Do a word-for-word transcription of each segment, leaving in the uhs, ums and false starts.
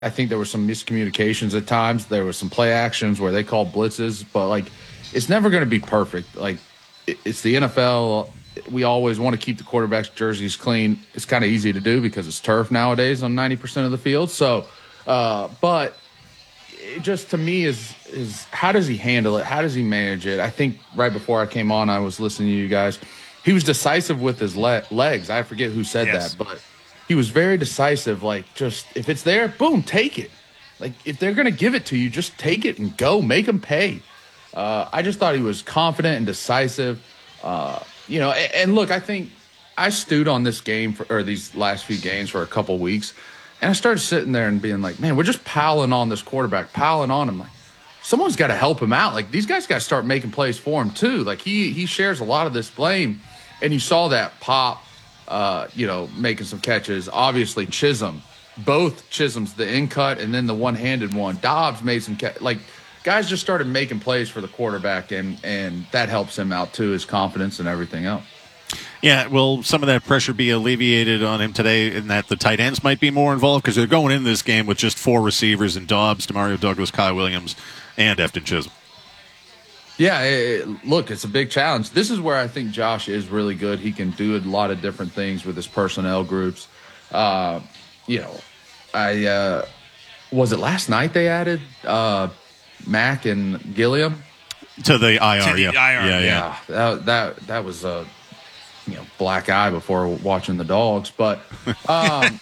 I think there were some miscommunications at times. There were some play actions where they called blitzes, but like it's never going to be perfect. Like it, it's the N F L. We always want to keep the quarterback's jerseys clean. It's kind of easy to do because it's turf nowadays on ninety percent of the field. So, uh, but it just to me is is how does he handle it? How does he manage it? I think right before I came on, I was listening to you guys. He was decisive with his le- legs. I forget who said Yes. that, but he was very decisive. Like, just if it's there, boom, take it. Like, if they're going to give it to you, just take it and go. Make them pay. Uh, I just thought he was confident and decisive. Uh, you know, and, and look, I think I stewed on this game for, or these last few games for a couple weeks, and I started sitting there and being like, man, we're just piling on this quarterback, piling on him. Like, someone's got to help him out. Like, these guys got to start making plays for him too. Like, he he shares a lot of this blame, and you saw that Pop, uh, you know, making some catches. Obviously, Chisholm, both Chisholms, the in cut and then the one-handed one. Dobbs made some ca- like guys just started making plays for the quarterback, and and that helps him out too, his confidence and everything else. Yeah, will some of that pressure be alleviated on him today in that the tight ends might be more involved? Because they're going in this game with just four receivers and Dobbs, Demario Douglas, Kyle Williams, and Efton Chisholm. Yeah, it, it- look, it's a big challenge. This is where I think Josh is really good. He can do a lot of different things with his personnel groups. Uh, you know, I uh, was it last night they added uh, Mack and Gilliam To the I R, To the yeah. I R, yeah. Yeah, Yeah, that that that was a you know black eye before watching the dogs, but um,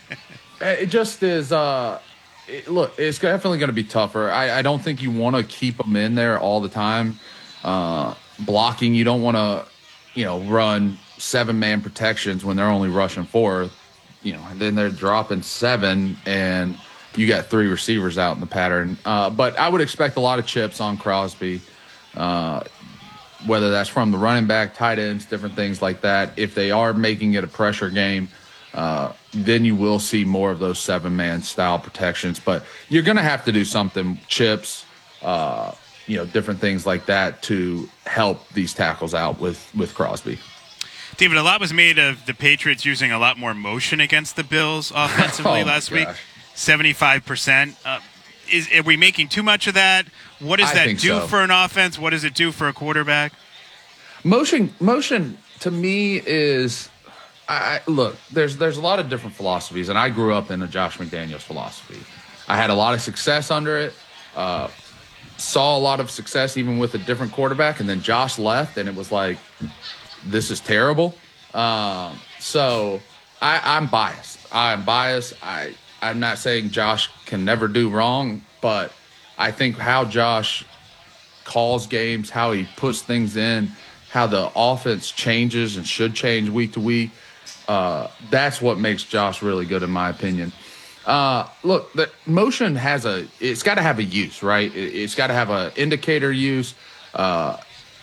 it just is. Uh, it, look, it's definitely going to be tougher. I, I don't think you want to keep them in there all the time. Uh, blocking, you don't want to, you know, run seven man protections when they're only rushing four. You know, and then they're dropping seven, and you got three receivers out in the pattern. Uh, but I would expect a lot of chips on Crosby. Uh, whether that's from the running back, tight ends, different things like that. If they are making it a pressure game, uh, then you will see more of those seven-man style protections. But you're going to have to do something, chips, uh, you know, different things like that to help these tackles out with, with Crosby. David, a lot was made of the Patriots using a lot more motion against the Bills offensively Oh, my last week. gosh. seventy-five percent. Uh, is are we making too much of that? What does I that think do so. for an offense? What does it do for a quarterback? Motion, motion to me is, I, I look. There's there's a lot of different philosophies, and I grew up in a Josh McDaniels philosophy. I had a lot of success under it. Uh, saw a lot of success even with a different quarterback, and then Josh left, and it was like, this is terrible. Um, so I, I'm biased. I'm biased. I I'm not saying Josh can never do wrong, but I think how Josh calls games, how he puts things in, how the offense changes and should change week to week. Uh, that's what makes Josh really good, in my opinion. Uh, look, the motion has a, it's got to have a use, right? It, it's got to have a indicator use. Uh,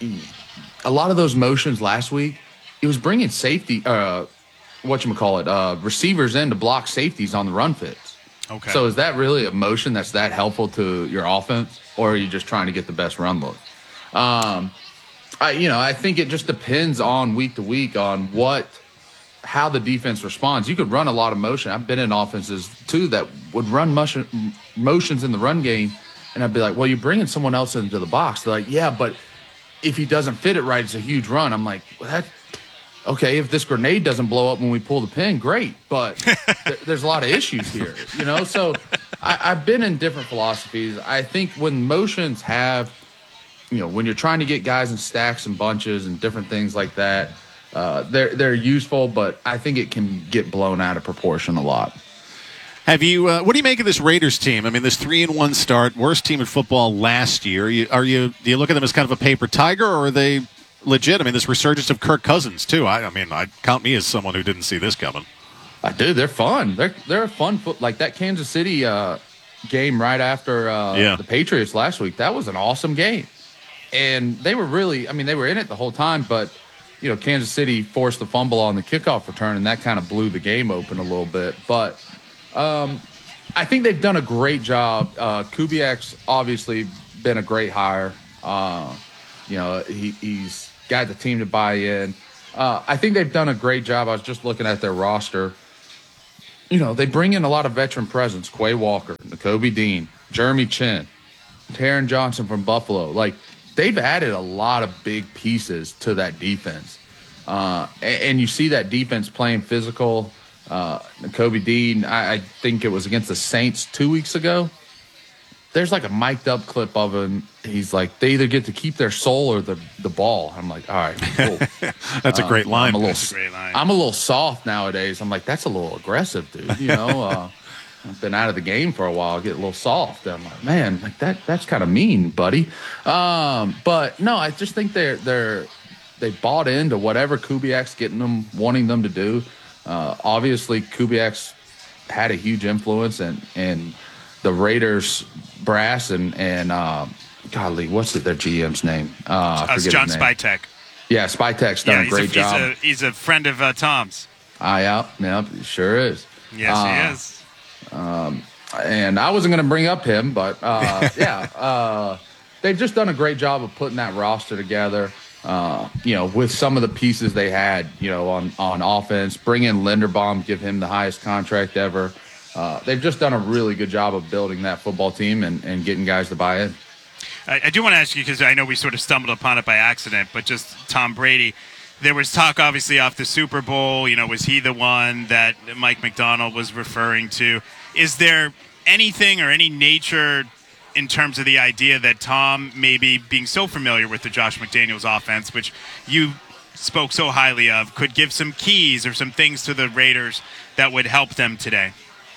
a lot of those motions last week, it was bringing safety, uh, whatchamacallit, uh, receivers in to block safeties on the run fits. Okay. So is that really a motion that's that helpful to your offense, or are you just trying to get the best run look? Um, I, you know, I think it just depends on week to week on what, how the defense responds. You could run a lot of motion. I've been in offenses too that would run motion, motions in the run game, and I'd be like, well, you're bringing someone else into the box. They're like, yeah, but if he doesn't fit it right, it's a huge run. I'm like, well, that, okay, if this grenade doesn't blow up when we pull the pin, great. But th- there's a lot of issues here, you know? So I, I've been in different philosophies. I think when motions have, you know, when you're trying to get guys in stacks and bunches and different things like that, uh, they're, they're useful, but I think it can get blown out of proportion a lot. Have you? Uh, what do you make of this Raiders team? I mean, this three and one start, worst team in football last year. Are you, are you? Do you look at them as kind of a paper tiger, or are they legit? I mean, this resurgence of Kirk Cousins too. I, I mean, I count me as someone who didn't see this coming. I do. They're fun. They're they're a fun foot like that Kansas City uh, game right after uh, Yeah. the Patriots last week. That was an awesome game, and they were really. I mean, they were in it the whole time, but you know, Kansas City forced the fumble on the kickoff return, and that kind of blew the game open a little bit. But um, I think they've done a great job. Uh, Kubiak's obviously been a great hire. Uh, you know, he, he's got the team to buy in. Uh, I think they've done a great job. I was just looking at their roster. you know, they bring in a lot of veteran presence. Quay Walker, Nakobe Dean, Jeremy Chin, Taron Johnson from Buffalo. Like, they've added a lot of big pieces to that defense. Uh, and, and you see that defense playing physical. Uh, Nakobe Dean, I, I think it was against the Saints two weeks ago. There's like a mic'd up clip of him. He's like, they either get to keep their soul or the, the ball. I'm like, all right, cool. That's a great uh, line. I'm a, little, That's a great line. I'm a little soft nowadays. I'm like, that's a little aggressive, dude. You know, uh, I've been out of the game for a while. I get a little soft. I'm like, man, like that. That's kind of mean, buddy. Um, but no, I just think they're they're they bought into whatever Kubiak's getting them, wanting them to do. Uh, obviously, Kubiak's had a huge influence, and and the Raiders brass and and uh, golly, what's it, their G M's name? Uh, I Uh, forget John his name. Spytek. Yeah, Spytek's done Yeah, a he's great a, job. He's a, he's a friend of uh, Tom's. I out, yeah, he sure is. Yes, Uh, he is. And I wasn't going to bring up him, but uh, yeah, uh, they've just done a great job of putting that roster together. Uh, you know, with some of the pieces they had, you know, on on offense, bring in Linderbaum, give him the highest contract ever. Uh, they've just done a really good job of building that football team and, and getting guys to buy in. I, I do want to ask you, because I know we sort of stumbled upon it by accident, but just Tom Brady. There was talk, obviously, off the Super Bowl. You know, was he the one that Mike McDonald was referring to? Is there anything or any nature in terms of the idea that Tom, maybe being so familiar with the Josh McDaniels offense, which you spoke so highly of, could give some keys or some things to the Raiders that would help them today?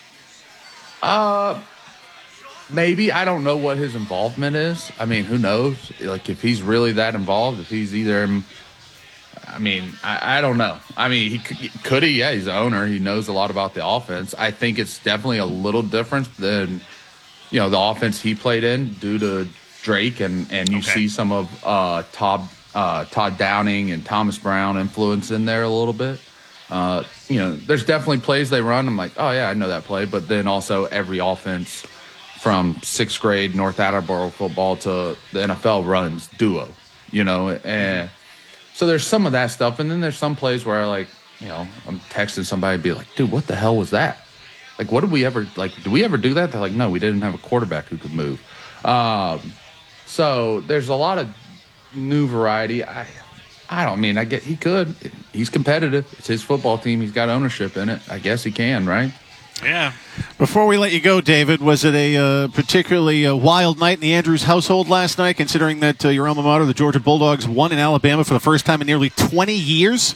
Uh, maybe. I don't know what his involvement is. I mean, who knows? Like, if he's really that involved, if he's either, I mean, I, I don't know. I mean, he could, could he? Yeah, he's the owner. He knows a lot about the offense. I think it's definitely a little different than, you know, the offense he played in due to Drake, and, and you Okay. see some of uh, Todd, uh, Todd Downing and Thomas Brown influence in there a little bit. Uh, you know, there's definitely plays they run. I'm like, oh, yeah, I know that play. But then also every offense from sixth grade North Attleboro football to the N F L runs duo, you know. And so there's some of that stuff. And then there's some plays where, like, you know, I'm texting somebody and be like, dude, what the hell was that? Like, what did we ever, like, did we ever do that? They're like, no, we didn't have a quarterback who could move. Um, so there's a lot of new variety. I I don't mean, I get he could. He's competitive. It's his football team. He's got ownership in it. I guess he can, right? Yeah. Before we let you go, David, was it a uh, particularly uh, wild night in the Andrews household last night, considering that uh, your alma mater, the Georgia Bulldogs, won in Alabama for the first time in nearly twenty years?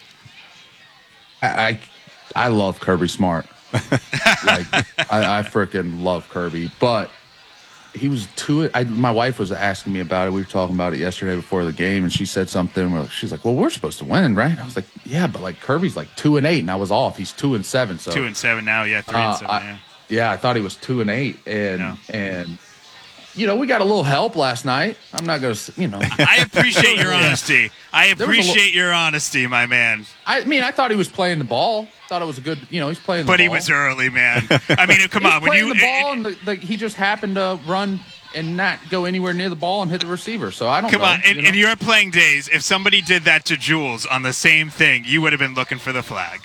I I, I love Kirby Smart. like I, I freaking love Kirby, but he was two. I, my wife was asking me about it. We were talking about it yesterday before the game, and she said something where she's like, "Well, we're supposed to win, right?" I was like, "Yeah, but like Kirby's like two and eight, and I was off. He's two and seven, so Two and seven now, yeah. Three uh, and seven, I- yeah. yeah, I thought he was two and eight, and No. and you know we got a little help last night. I'm not gonna, you know. I appreciate your Yeah. honesty. I There was a lo- appreciate your honesty, my man. I mean, I thought he was playing the ball. Thought it was a good, you know, he's playing. But the he ball. was early, man. I mean, come He's on. When playing you the ball, and the, the, he just happened to run and not go anywhere near the ball and hit the receiver. So I don't Come know. on, in, you know? in your playing days, if somebody did that to Jules on the same thing, you would have been looking for the flag.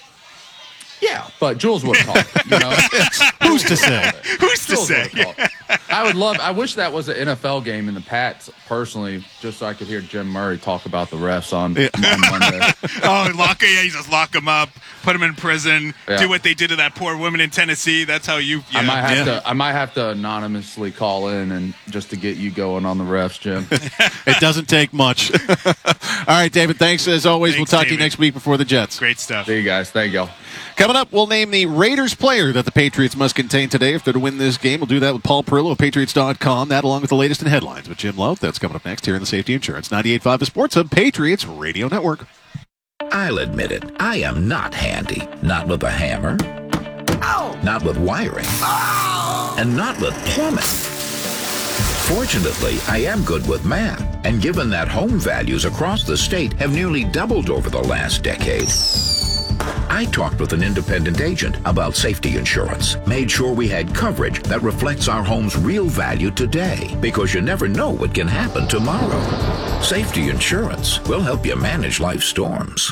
Yeah, but Jules would have called it, you know. Who's to say? Who's to Jules say? would've called it. I would love. I wish that was an N F L game in the Pats, personally, just so I could hear Jim Murray talk about the refs on, on Monday. Oh, lock yeah, you just lock them up, put them in prison, Yeah. do what they did to that poor woman in Tennessee. That's how you. Yeah. I might have Yeah. to. I might have to anonymously call in and just to get you going on the refs, Jim. It doesn't take much. All right, David, thanks as always. Thanks, we'll talk to you David. next week before the Jets. Great stuff. See you guys. Thank y'all. Coming up, we'll name the Raiders player that the Patriots must contain today if they're to win this game. We'll do that with Paul Perillo of Patriots dot com. That along with the latest in headlines with Jim Love. That's coming up next here in the Safety Insurance ninety-eight point five, the Sports Hub, Patriots Radio Network. I'll admit it, I am not handy. Not with a hammer. Ow! Not with wiring. Ow! And not with plumbing. Fortunately, I am good with math. And given that home values across the state have nearly doubled over the last decade, I talked with an independent agent about safety insurance, made sure we had coverage that reflects our home's real value today, because you never know what can happen tomorrow. Safety insurance will help you manage life's storms.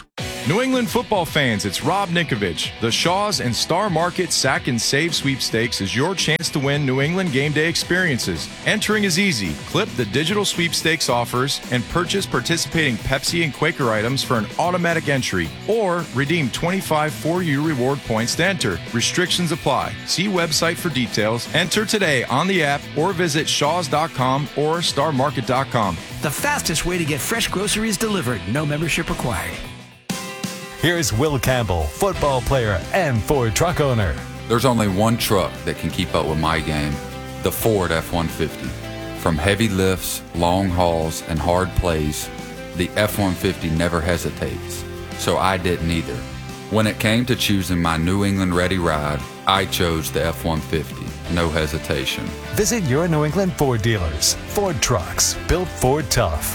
New England football fans, it's Rob Ninkovich. The Shaw's and Star Market Sack and Save Sweepstakes is your chance to win New England game day experiences. Entering is easy. Clip the digital sweepstakes offers and purchase participating Pepsi and Quaker items for an automatic entry, or redeem twenty-five for you reward points to enter. Restrictions apply. See website for details. Enter today on the app or visit shaws dot com or star market dot com. The fastest way to get fresh groceries delivered. No membership required. Here's Will Campbell, football player and Ford truck owner. There's only one truck that can keep up with my game, the Ford F one fifty. From heavy lifts, long hauls, and hard plays, the F one fifty never hesitates. So I didn't either. When it came to choosing my New England ready ride, I chose the F one fifty. No hesitation. Visit your New England Ford dealers. Ford trucks, built Ford tough.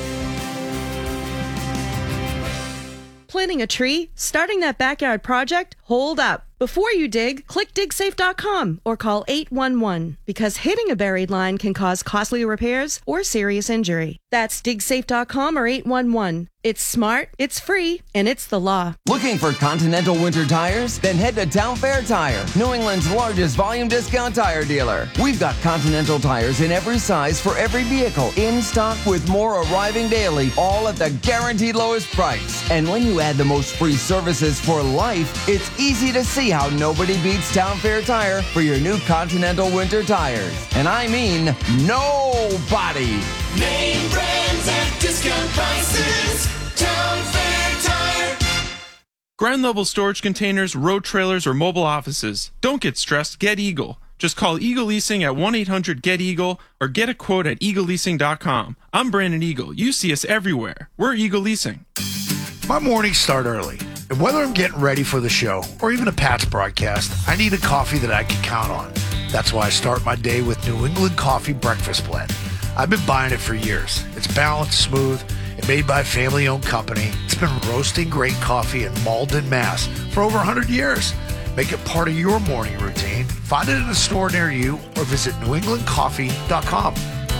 Planting a tree? Starting that backyard project? Hold up. Before you dig, click dig safe dot com or call eight one one because hitting a buried line can cause costly repairs or serious injury. That's dig safe dot com or eight one one. It's smart, it's free, and it's the law. Looking for Continental winter tires? Then head to Town Fair Tire, New England's largest volume discount tire dealer. We've got Continental tires in every size for every vehicle, in stock with more arriving daily, all at the guaranteed lowest price. And when you add the most free services for life, it's easy to see how nobody beats Town Fair Tire for your new Continental winter tires. And I mean nobody. Name brands at discount prices. Town Fair Tire. Ground level storage containers, road trailers, or mobile offices. Don't get stressed. Get Eagle. Just call Eagle Leasing at one eight hundred get eagle or get a quote at eagle leasing dot com. I'm Brandon Eagle. You see us everywhere. We're Eagle Leasing. My mornings start early. And whether I'm getting ready for the show or even a Pats broadcast, I need a coffee that I can count on. That's why I start my day with New England Coffee Breakfast Blend. I've been buying it for years. It's balanced, smooth, and made by a family-owned company. It's been roasting great coffee in Malden, Mass for over one hundred years. Make it part of your morning routine. Find it in a store near you or visit new england coffee dot com.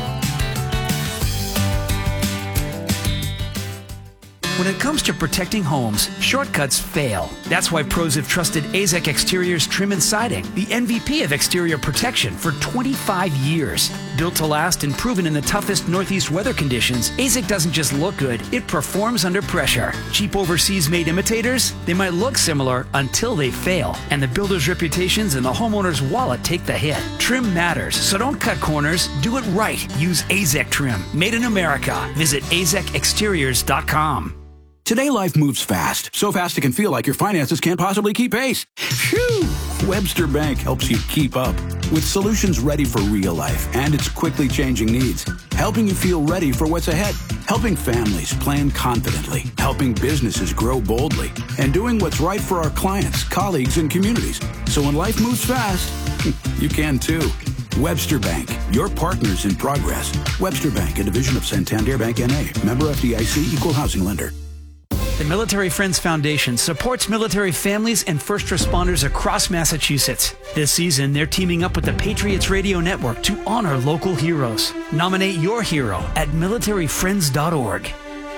When it comes to protecting homes, shortcuts fail. That's why pros have trusted AZEK Exteriors Trim and Siding, the M V P of exterior protection for twenty-five years. Built to last and proven in the toughest Northeast weather conditions, AZEK doesn't just look good, it performs under pressure. Cheap overseas-made imitators? They might look similar until they fail, and the builder's reputations and the homeowner's wallet take the hit. Trim matters, so don't cut corners. Do it right. Use AZEK Trim. Made in America. Visit A Z E K exteriors dot com. Today, life moves fast. So fast it can feel like your finances can't possibly keep pace. Phew! Webster Bank helps you keep up with solutions ready for real life and its quickly changing needs. Helping you feel ready for what's ahead. Helping families plan confidently. Helping businesses grow boldly. And doing what's right for our clients, colleagues, and communities. So when life moves fast, you can too. Webster Bank, your partners in progress. Webster Bank, a division of Santander Bank N A. Member F D I C, Equal Housing Lender. The Military Friends Foundation supports military families and first responders across Massachusetts. This season, they're teaming up with the Patriots Radio Network to honor local heroes. Nominate your hero at military friends dot org.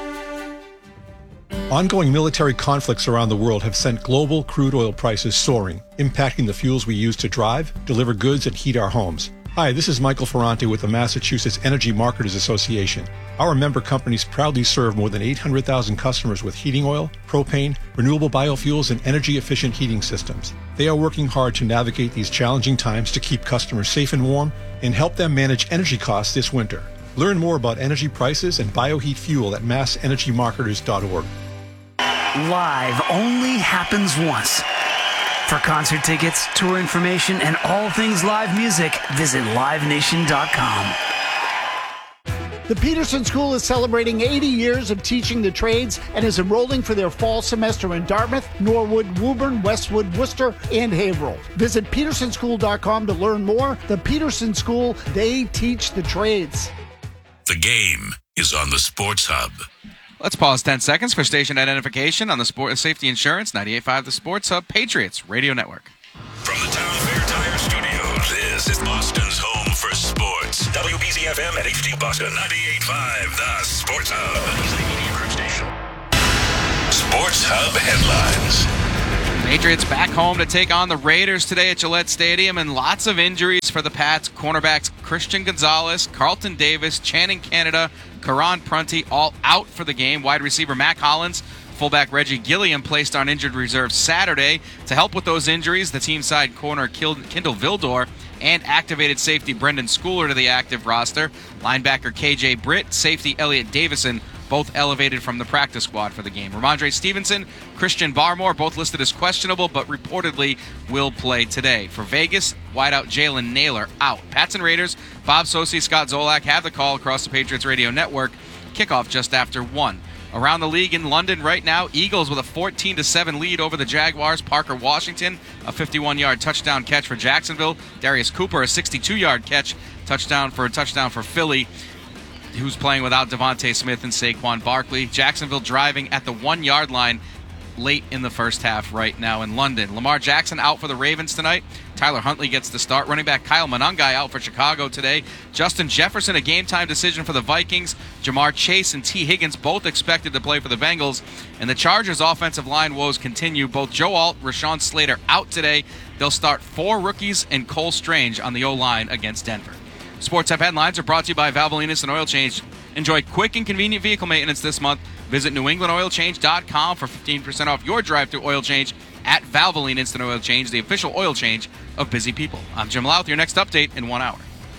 Ongoing military conflicts around the world have sent global crude oil prices soaring, impacting the fuels we use to drive, deliver goods, and heat our homes. Hi, this is Michael Ferrante with the Massachusetts Energy Marketers Association. Our member companies proudly serve more than eight hundred thousand customers with heating oil, propane, renewable biofuels, and energy-efficient heating systems. They are working hard to navigate these challenging times to keep customers safe and warm and help them manage energy costs this winter. Learn more about energy prices and bioheat fuel at mass energy marketers dot org. Live only happens once. For concert tickets, tour information, and all things live music, visit live nation dot com. The Peterson School is celebrating eighty years of teaching the trades and is enrolling for their fall semester in Dartmouth, Norwood, Woburn, Westwood, Worcester, and Haverhill. Visit peterson school dot com to learn more. The Peterson School, they teach the trades. The game is on the Sports Hub. Let's pause ten seconds for station identification on the Sport Safety Insurance ninety-eight point five The Sports Hub Patriots Radio Network. From the Town Fair Tire Studios, this is Boston's home for sports. W B Z F M at H D Boston ninety-eight point five The Sports Hub. Sports Hub headlines. Patriots back home to take on the Raiders today at Gillette Stadium, and lots of injuries for the Pats. Cornerbacks Christian Gonzalez, Carlton Davis, Channing Canada, Karan Prunty all out for the game. Wide receiver Mac Hollins, fullback Reggie Gilliam placed on injured reserve Saturday. To help with those injuries, the team side corner Kindle Vildor and activated safety Brendan Schooler to the active roster. Linebacker K J Britt, safety Elliot Davison, both elevated from the practice squad for the game. Ramondre Stevenson, Christian Barmore, both listed as questionable, but reportedly will play today. For Vegas, wideout Jalen Naylor out. Pats and Raiders, Bob Socci, Scott Zolak have the call across the Patriots Radio Network. Kickoff just after one. Around the league in London right now, Eagles with a fourteen to seven lead over the Jaguars. Parker Washington, a fifty-one-yard touchdown catch for Jacksonville. Darius Cooper, a sixty-two-yard catch, touchdown for a touchdown for Philly, who's playing without Devontae Smith and Saquon Barkley. Jacksonville driving at the one-yard line late in the first half right now in London. Lamar Jackson out for the Ravens tonight. Tyler Huntley gets the start. Running back Kyle Monangai out for Chicago today. Justin Jefferson, a game-time decision for the Vikings. Jamar Chase and T. Higgins both expected to play for the Bengals. And the Chargers' offensive line woes continue. Both Joe Alt, Rashawn Slater out today. They'll start four rookies and Cole Strange on the O-line against Denver. Sports Hub headlines are brought to you by Valvoline and Oil Change. Enjoy quick and convenient vehicle maintenance this month. Visit New England Oil Change dot com for fifteen percent off your drive-through oil change at Valvoline Instant Oil Change, the official oil change of busy people. I'm Jim Louth. Your next update in one hour.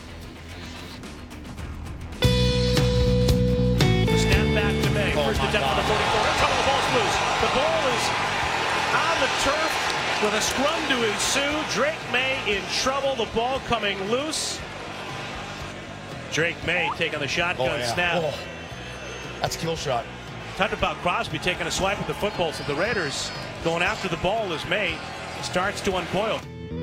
Snap back to May. First attempt on the forty-four. In trouble. The ball's loose. The ball is on the turf with a scrum to ensue. Drake May in trouble. The ball coming loose. Drake May taking the shotgun oh, yeah. snap. Oh, that's a kill shot. Talked about Crosby taking a swipe at the football, so the Raiders going after the ball as May starts to uncoil.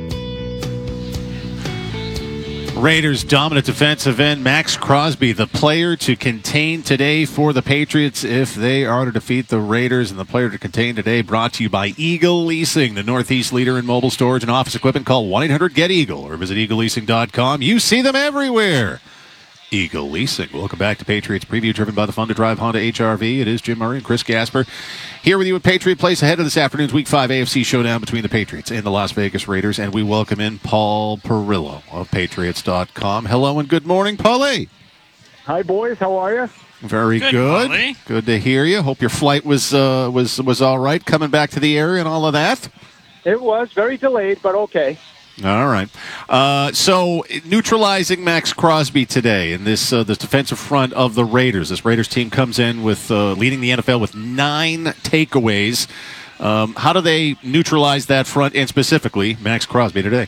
Raiders dominant defensive end Max Crosby, the player to contain today for the Patriots if they are to defeat the Raiders. And the player to contain today brought to you by Eagle Leasing, the Northeast leader in mobile storage and office equipment. Call one eight hundred get eagle or visit eagle leasing dot com. You see them everywhere. Eagle Leasing. Welcome back to Patriots Preview, driven by the Fun to Drive Honda H R V. It is Jim Murray and Chris Gasper here with you at Patriot Place ahead of this afternoon's Week five A F C showdown between the Patriots and the Las Vegas Raiders. And we welcome in Paul Perillo of Patriots dot com. Hello and good morning, Paulie. Hi, boys. How are you? Very Good, good. Paulie. Good to hear you. Hope your flight was uh, was was all right coming back to the area and all of that. It was very delayed, but okay. All right. Uh, so neutralizing Max Crosby today in this uh, this defensive front of the Raiders. This Raiders team comes in with uh, leading the N F L with nine takeaways. Um, how do they neutralize that front and specifically Max Crosby today?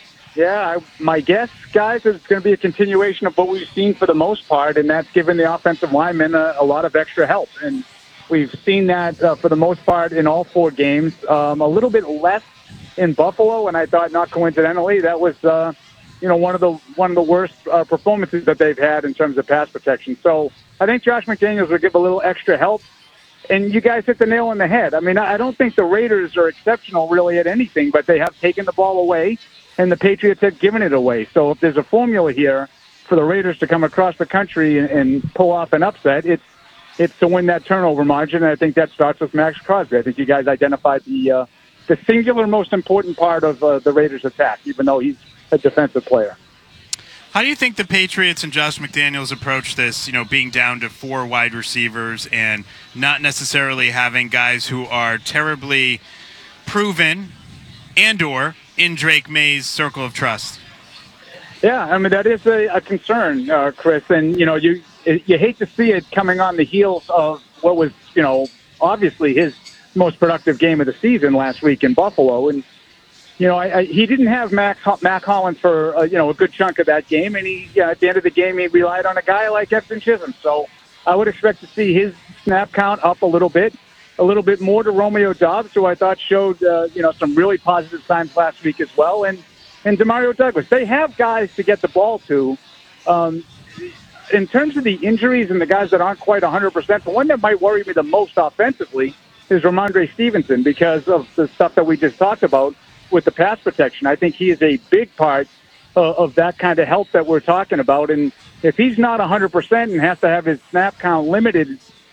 Yeah, I, my guess, guys, is it's going to be a continuation of what we've seen for the most part, and that's given the offensive linemen a, a lot of extra help. And we've seen that uh, for the most part in all four games. Um, a little bit less in Buffalo, and I thought, not coincidentally, that was uh, you know one of the one of the worst uh, performances that they've had in terms of pass protection. So I think Josh McDaniels will give a little extra help. And you guys hit the nail on the head. I mean, I don't think the Raiders are exceptional really at anything, but they have taken the ball away, and the Patriots have given it away. So if there's a formula here for the Raiders to come across the country and, and pull off an upset, it's it's to win that turnover margin, and I think that starts with Max Crosby. I think you guys identified the uh, the singular most important part of uh, the Raiders' attack, even though he's a defensive player. How do you think the Patriots and Josh McDaniels approach this, you know, being down to four wide receivers and not necessarily having guys who are terribly proven and or in Drake May's circle of trust? Yeah, I mean, that is a, a concern, uh, Chris. And, you know, you you hate to see it coming on the heels of what was, you know, obviously his most productive game of the season last week in Buffalo. And, you know, I, I, he didn't have Mac, Mac Hollins for, uh, you know, a good chunk of that game. And he, yeah, at the end of the game, he relied on a guy like Efton Chisholm. So I would expect to see his snap count up a little bit, a little bit more to Romeo Doubs, who I thought showed, uh, you know, some really positive signs last week as well. And, and Demario Douglas. They have guys to get the ball to. Um, in terms of the injuries and the guys that aren't quite one hundred percent, the one that might worry me the most offensively is Ramondre Stevenson because of the stuff that we just talked about with the pass protection. I think he is a big part uh, of that kind of help that we're talking about. And if he's not one hundred percent and has to have his snap count limited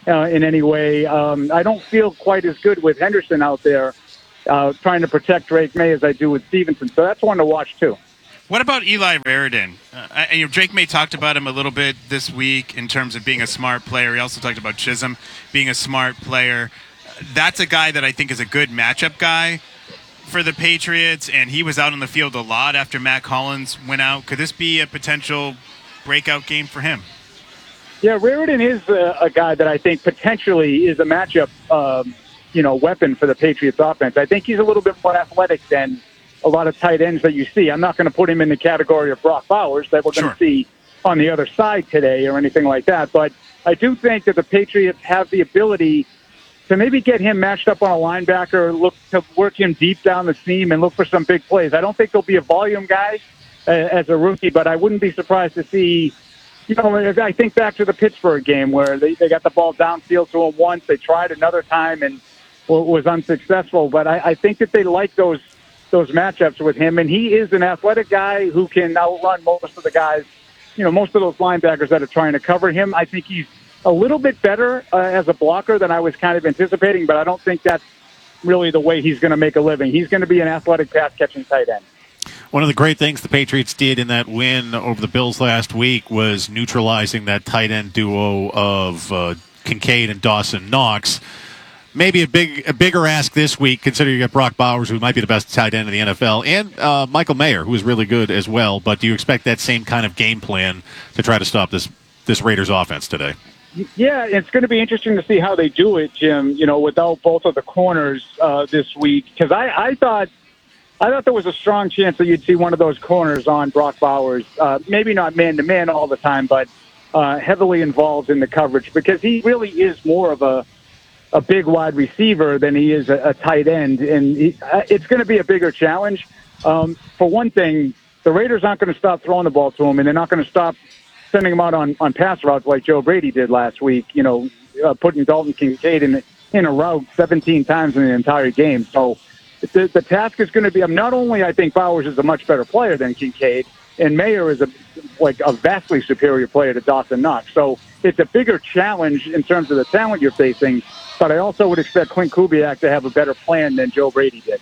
uh, in any way. Um, I don't feel quite as good with Henderson out there uh, trying to protect Drake May as I do with Stevenson. So that's one to watch, too. What about Eli Raridan? Uh, I, you know, Drake May talked about him a little bit this week in terms of being a smart player. He also talked about Chisholm being a smart player. That's a guy that I think is a good matchup guy for the Patriots, and he was out on the field a lot after Matt Collins went out. Could this be a potential breakout game for him? Yeah, Raridan is a, a guy that I think potentially is a matchup, um, you know, weapon for the Patriots offense. I think he's a little bit more athletic than a lot of tight ends that you see. I'm not going to put him in the category of Brock Bowers that we're going to see on the other side today or anything like that. But I do think that the Patriots have the ability to maybe get him matched up on a linebacker, look to work him deep down the seam and look for some big plays. I don't think he'll be a volume guy uh, as a rookie, but I wouldn't be surprised to see, you know, I think back to the Pittsburgh game where they, they got the ball downfield to him once. They tried another time and was unsuccessful. But I, I think that they like those those matchups with him, and he is an athletic guy who can outrun most of the guys, you know, most of those linebackers that are trying to cover him. I think he's a little bit better uh, as a blocker than I was kind of anticipating, but I don't think that's really the way he's going to make a living. He's going to be an athletic pass-catching tight end. One of the great things the Patriots did in that win over the Bills last week was neutralizing that tight end duo of uh, Kincaid and Dawson Knox. Maybe a big, a bigger ask this week, considering you got Brock Bowers, who might be the best tight end in the N F L, and uh, Michael Mayer, who is really good as well. But do you expect that same kind of game plan to try to stop this this Raiders offense today? Yeah, it's going to be interesting to see how they do it, Jim. You know, without both of the corners uh, this week, because I, I thought, I thought there was a strong chance that you'd see one of those corners on Brock Bowers. Uh, maybe not man to man all the time, but uh, heavily involved in the coverage because he really is more of a a big wide receiver than he is a, a tight end, and he, uh, it's going to be a bigger challenge. Um, for one thing, the Raiders aren't going to stop throwing the ball to him, and they're not going to stop sending him out on, on pass routes like Joe Brady did last week, you know, uh, putting Dalton Kincaid in, in a route seventeen times in the entire game. So the, the task is going to be, um, not only I think Bowers is a much better player than Kincaid, and Mayer is a like a vastly superior player to Dawson Knox. So it's a bigger challenge in terms of the talent you're facing, but I also would expect Clint Kubiak to have a better plan than Joe Brady did.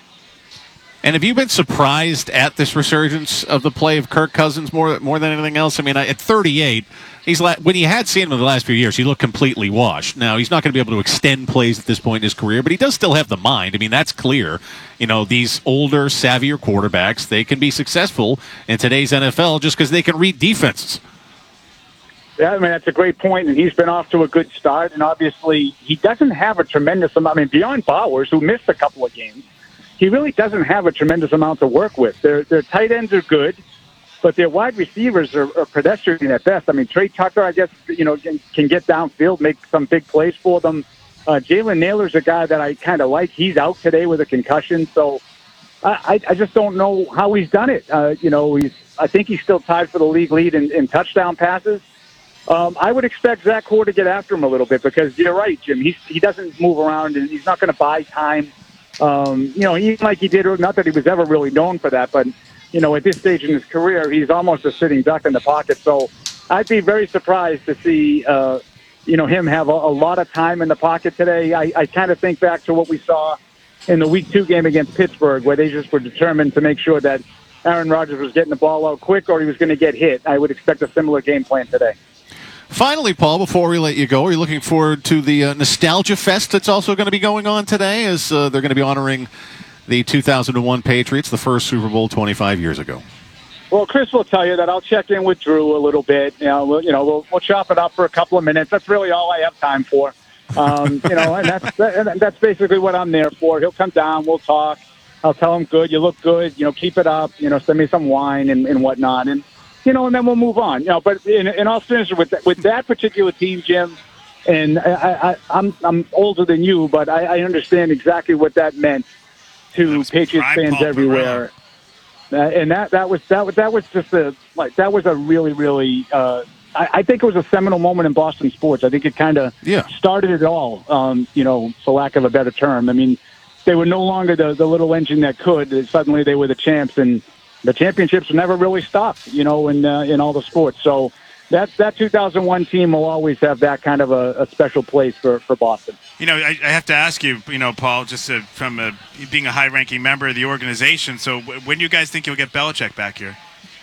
And have you been surprised at this resurgence of the play of Kirk Cousins more more than anything else? I mean, at thirty-eight, he's la- when you had seen him in the last few years, he looked completely washed. Now, he's not going to be able to extend plays at this point in his career, but he does still have the mind. I mean, that's clear. You know, these older, savvier quarterbacks, they can be successful in today's N F L just because they can read defenses. Yeah, I mean, that's a great point, and he's been off to a good start, and obviously he doesn't have a tremendous amount. I mean, beyond Bowers, who missed a couple of games, he really doesn't have a tremendous amount to work with. Their their tight ends are good, but their wide receivers are, are pedestrian at best. I mean, Trey Tucker, I guess, you know, can, can get downfield, make some big plays for them. Uh, Jalen Naylor's a guy that I kind of like. He's out today with a concussion, so I, I just don't know how he's done it. Uh, you know, he's I think he's still tied for the league lead in, in touchdown passes. Um, I would expect Zach Core to get after him a little bit because you're right, Jim. He's, he doesn't move around, and he's not going to buy time. Um, you know, even like he did, not that he was ever really known for that, but, you know, at this stage in his career, he's almost a sitting duck in the pocket. So I'd be very surprised to see, uh, you know, him have a, a lot of time in the pocket today. I, I kind of think back to what we saw in the week two game against Pittsburgh, where they just were determined to make sure that Aaron Rodgers was getting the ball out quick or he was going to get hit. I would expect a similar game plan today. Finally, Paul, before we let you go, are you looking forward to the uh, Nostalgia Fest that's also going to be going on today as uh, they're going to be honoring the two thousand one Patriots, the first Super Bowl twenty-five years ago? Well, Chris will tell you that I'll check in with Drew a little bit. You know, we'll, you know, we'll, we'll chop it up for a couple of minutes. That's really all I have time for. Um, you know, and that's and that's basically what I'm there for. He'll come down, we'll talk. I'll tell him, good, you look good, you know, keep it up, you know, send me some wine and, and whatnot. And, you know, and then we'll move on. You know, but in, in all seriousness, with that, with that particular team, Jim, and I, I, I'm I'm older than you, but I, I understand exactly what that meant to Patriots fans Paul everywhere. Uh, and that that was that was that was just a like that was a really really. Uh, I, I think it was a seminal moment in Boston sports. I think it kind of yeah. started it all. Um, you know, for lack of a better term. I mean, they were no longer the the little engine that could. Suddenly, they were the champs and. The championships never really stopped, you know, in uh, in all the sports. So that that two thousand one team will always have that kind of a, a special place for, for Boston. You know, I, I have to ask you, you know, Paul, just uh, from a, being a high-ranking member of the organization, so w- when do you guys think you'll get Belichick back here?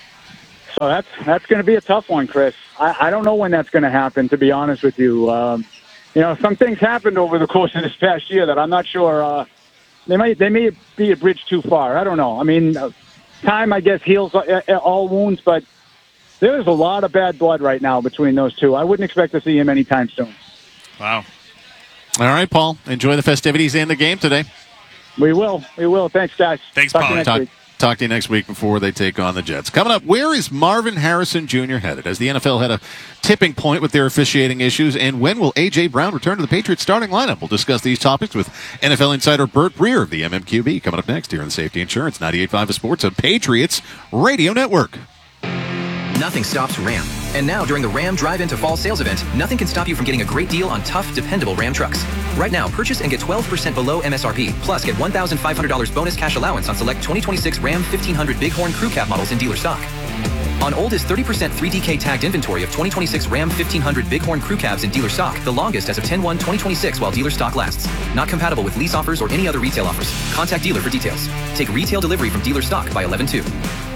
So that's that's going to be a tough one, Chris. I, I don't know when that's going to happen, to be honest with you. Um, you know, some things happened over the course of this past year that I'm not sure. Uh, they might they may be a bridge too far. I don't know. I mean, uh, time, I guess, heals all wounds, but there's a lot of bad blood right now between those two. I wouldn't expect to see him anytime soon. Wow. All right, Paul. Enjoy the festivities and the game today. We will. We will. Thanks, guys. Thanks, Talk Paul. To you next Talk, week. talk to you next week before they take on the Jets. Coming up, where is Marvin Harrison Junior headed? As the N F L had a tipping point with their officiating issues, and when will A J. Brown return to the Patriots starting lineup? We'll discuss these topics with N F L insider Burt Breer of the M M Q B coming up next here on Safety Insurance ninety-eight point five Sports on Patriots Radio Network. Nothing stops Ram. And now, during the Ram Drive Into Fall sales event, nothing can stop you from getting a great deal on tough, dependable Ram trucks. Right now, purchase and get twelve percent below M S R P, plus get one thousand five hundred dollars bonus cash allowance on select twenty twenty-six Ram fifteen hundred Bighorn Crew Cab models in dealer stock. On oldest thirty percent three D K tagged inventory of twenty twenty-six Ram fifteen hundred Bighorn Crew Cabs in dealer stock, the longest as of ten one twenty twenty-six while dealer stock lasts. Not compatible with lease offers or any other retail offers. Contact dealer for details. Take retail delivery from dealer stock by eleven two.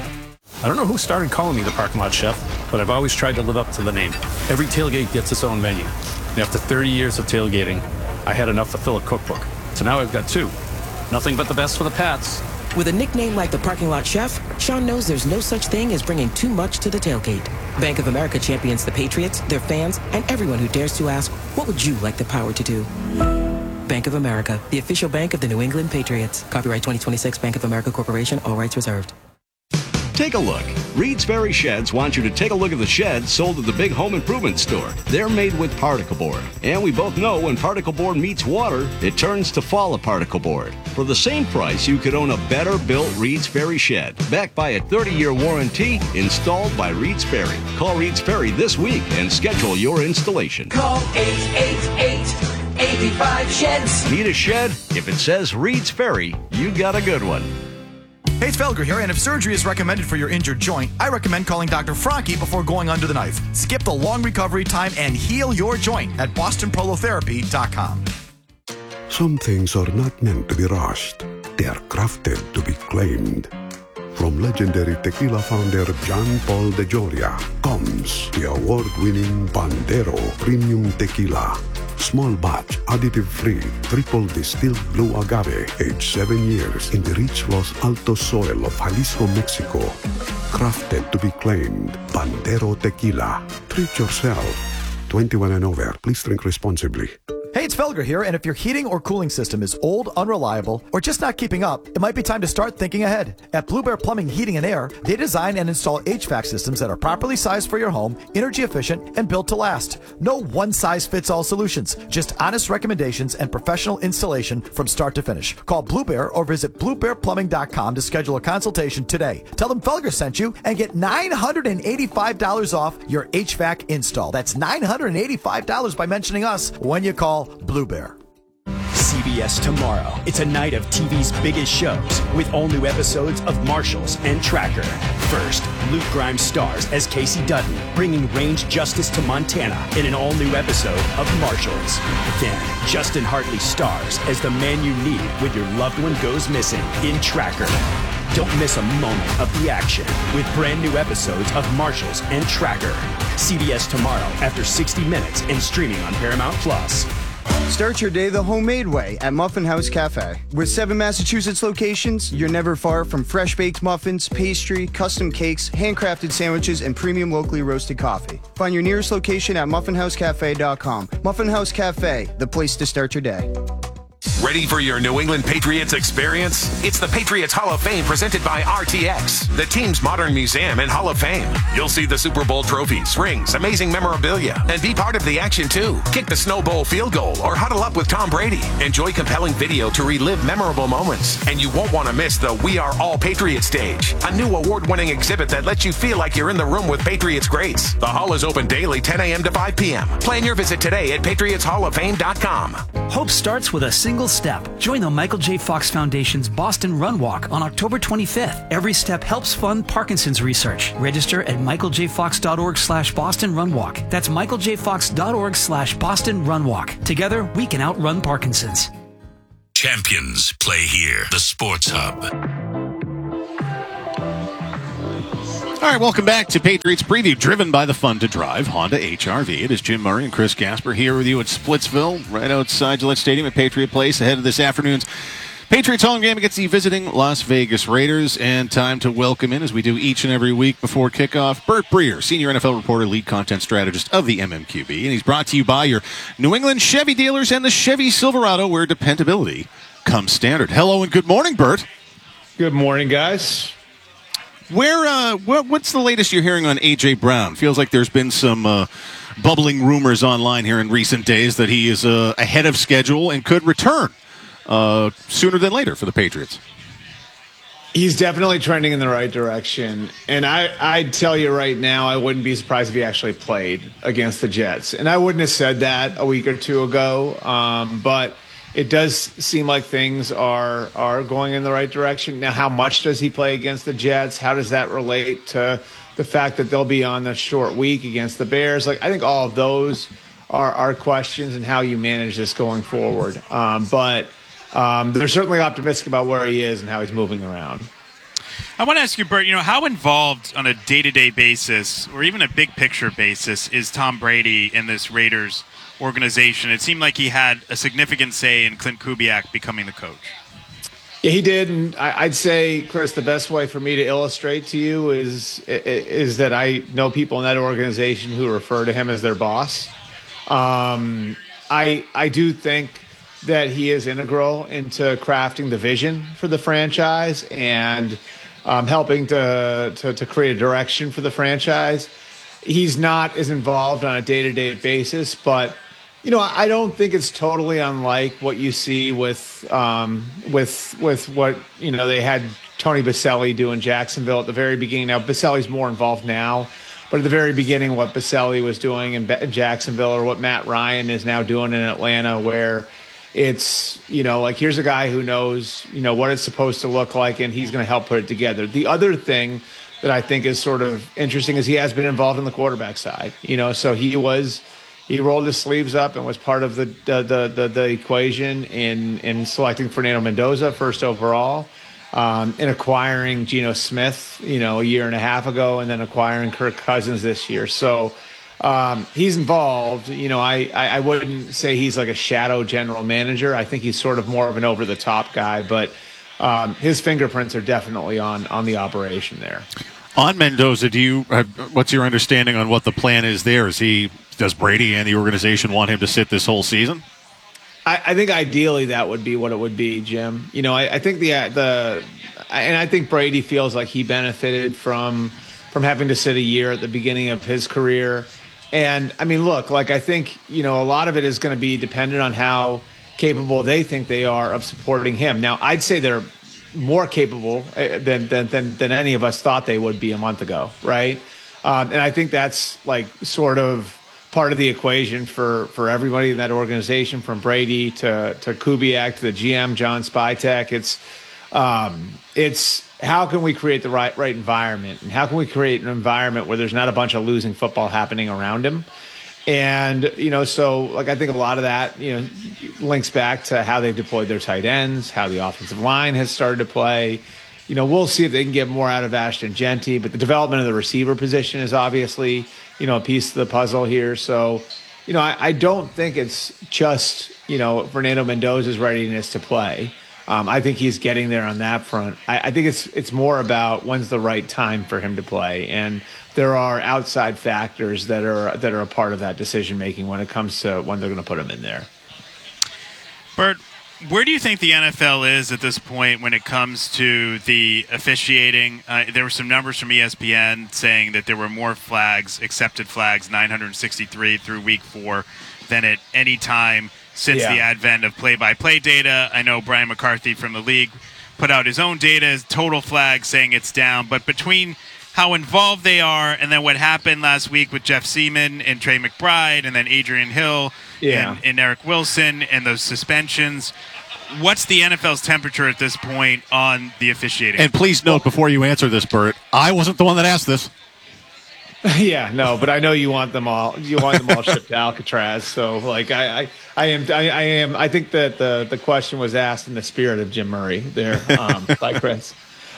I don't know who started calling me the parking lot chef, but I've always tried to live up to the name. Every tailgate gets its own menu. And after thirty years of tailgating, I had enough to fill a cookbook. So now I've got two. Nothing but the best for the Pats. With a nickname like the Parking Lot Chef, Sean knows there's no such thing as bringing too much to the tailgate. Bank of America champions the Patriots, their fans, and everyone who dares to ask, what would you like the power to do? Bank of America, the official bank of the New England Patriots. Copyright twenty twenty-six Bank of America Corporation, all rights reserved. Take a look. Reed's Ferry Sheds wants you to take a look at the sheds sold at the big home improvement store. They're made with particle board. And we both know when particle board meets water, it turns to Falla particle board. For the same price, you could own a better built Reed's Ferry shed, backed by a thirty-year warranty, installed by Reed's Ferry. Call Reed's Ferry this week and schedule your installation. Call eight eight eight, eight five, sheds. Need a shed? If it says Reed's Ferry, you got a good one. Hey, it's Felger here, and if surgery is recommended for your injured joint, I recommend calling Doctor Franke before going under the knife. Skip the long recovery time and heal your joint at boston prolotherapy dot com. Some things are not meant to be rushed. They are crafted to be claimed. From legendary tequila founder John Paul de Joria comes the award-winning Bandero Premium Tequila. Small batch, additive-free, triple distilled blue agave, aged seven years in the rich Los Altos soil of Jalisco, Mexico. Crafted to be claimed. Bandero Tequila. Treat yourself. twenty-one and over. Please drink responsibly. Hey, it's Felger here, and if your heating or cooling system is old, unreliable, or just not keeping up, it might be time to start thinking ahead. At Blue Bear Plumbing, Heating, and Air, they design and install H V A C systems that are properly sized for your home, energy efficient, and built to last. No one-size-fits-all solutions, just honest recommendations and professional installation from start to finish. Call Blue Bear or visit blue bear plumbing dot com to schedule a consultation today. Tell them Felger sent you and get nine hundred eighty-five dollars off your H V A C install. That's nine hundred eighty-five dollars by mentioning us when you call Blue Bear. C B S Tomorrow. It's a night of T V's biggest shows with all new episodes of Marshals and Tracker. First, Luke Grimes stars as Casey Dutton, bringing range justice to Montana in an all-new episode of Marshals. Then, Justin Hartley stars as the man you need when your loved one goes missing in Tracker. Don't miss a moment of the action with brand new episodes of Marshals and Tracker. C B S Tomorrow after sixty minutes and streaming on Paramount Plus. Start your day the homemade way at Muffin House Cafe. With seven Massachusetts locations, you're never far from fresh baked muffins, pastry, custom cakes, handcrafted sandwiches, and premium locally roasted coffee. Find your nearest location at muffin house cafe dot com. Muffin House Cafe, the place to start your day. Ready for your New England Patriots experience? It's the Patriots Hall of Fame presented by R T X, the team's modern museum and Hall of Fame. You'll see the Super Bowl trophies, rings, amazing memorabilia, and be part of the action too. Kick the Snow Bowl field goal or huddle up with Tom Brady. Enjoy compelling video to relive memorable moments. And you won't want to miss the We Are All Patriots stage, a new award-winning exhibit that lets you feel like you're in the room with Patriots greats. The hall is open daily ten a.m. to five p.m. Plan your visit today at patriots hall of fame dot com. Hope starts with a single step. Join the Michael J. Fox Foundation's Boston Run Walk on October twenty-fifth. Every step helps fund Parkinson's research. Register at michaeljfox.org slash Boston Run Walk. That's michaeljfox.org slash Boston Run Walk. Together, we can outrun Parkinson's. Champions play here. The Sports Hub. All right, welcome back to Patriots Preview, driven by the Fun to Drive Honda H R V. It is Jim Murray and Chris Gasper here with you at Splitsville, right outside Gillette Stadium at Patriot Place, ahead of this afternoon's Patriots home game against the visiting Las Vegas Raiders. And time to welcome in, as we do each and every week before kickoff, Bert Breer, senior N F L reporter, lead content strategist of the M M Q B. And he's brought to you by your New England Chevy dealers and the Chevy Silverado, where dependability comes standard. Hello and good morning, Bert. Good morning, guys. Where, uh, what, what's the latest you're hearing on A J. Brown? Feels like there's been some uh, bubbling rumors online here in recent days that he is uh, ahead of schedule and could return uh, sooner than later for the Patriots. He's definitely trending in the right direction. And I, I'd tell you right now, I wouldn't be surprised if he actually played against the Jets. And I wouldn't have said that a week or two ago, um, but it does seem like things are are going in the right direction. Now, how much does he play against the Jets? How does that relate to the fact that they'll be on the short week against the Bears? Like, I think all of those are, are questions and how you manage this going forward. Um, but um, they're certainly optimistic about where he is and how he's moving around. I want to ask you, Bert, you know, how involved on a day-to-day basis or even a big-picture basis is Tom Brady in this Raiders organization? It seemed like he had a significant say in Clint Kubiak becoming the coach. Yeah, he did, and I'd say, Chris, the best way for me to illustrate to you is is that I know people in that organization who refer to him as their boss. Um, I I do think that he is integral into crafting the vision for the franchise and um, helping to, to to create a direction for the franchise. He's not as involved on a day-to-day basis, but you know, I don't think it's totally unlike what you see with um, with with what you know they had Tony Baselli do in Jacksonville at the very beginning. Now Baselli's more involved now, but at the very beginning, what Baselli was doing in Jacksonville, or what Matt Ryan is now doing in Atlanta, where it's you know like here's a guy who knows you know what it's supposed to look like, and he's going to help put it together. The other thing that I think is sort of interesting is he has been involved in the quarterback side. You know, so he was. He rolled his sleeves up and was part of the the the, the, the equation in in selecting Fernando Mendoza first overall, um, in acquiring Geno Smith, you know, a year and a half ago, and then acquiring Kirk Cousins this year. So um, he's involved. You know, I, I I wouldn't say he's like a shadow general manager. I think he's sort of more of an over the top guy, but um, his fingerprints are definitely on on the operation there. On Mendoza, do you? Uh, what's your understanding on what the plan is there? Is he? Does Brady and the organization want him to sit this whole season? I, I think ideally that would be what it would be, Jim. You know, I, I think the the and I think Brady feels like he benefited from from having to sit a year at the beginning of his career. And I mean, look, like I think you know a lot of it is going to be dependent on how capable they think they are of supporting him. Now, I'd say they're more capable than than than, than any of us thought they would be a month ago, right? Um, and I think that's like sort of part of the equation for, for everybody in that organization, from Brady to to Kubiak to the G M John Spytek. It's um, it's how can we create the right right environment, and how can we create an environment where there's not a bunch of losing football happening around him. And you know, so like I think a lot of that you know links back to how they've deployed their tight ends, how the offensive line has started to play. You know, we'll see if they can get more out of Ashton Genty, but the development of the receiver position is obviously, you know, a piece of the puzzle here. So, you know, I, I don't think it's just, you know, Fernando Mendoza's readiness to play. Um, I think he's getting there on that front. I, I think it's it's more about when's the right time for him to play. And there are outside factors that are that are a part of that decision making when it comes to when they're going to put him in there. Bert, where do you think the N F L is at this point when it comes to the officiating? Uh, there were some numbers from E S P N saying that there were more flags, accepted flags, nine hundred sixty-three through week four, than at any time since yeah. the advent of play-by-play data. I know Brian McCarthy from the league put out his own data as total flags, saying it's down. But between how involved they are and then what happened last week with Jeff Seaman and Trey McBride and then Adrian Hill yeah. and, and Eric Wilson and those suspensions, what's the N F L's temperature at this point on the officiating? And please note before you answer this, Bert, I wasn't the one that asked this. Yeah, no, but I know you want them all. You want them all shipped to Alcatraz. So, like, I, I, I am, I, I am. I think that the the question was asked in the spirit of Jim Murray there um, by Chris.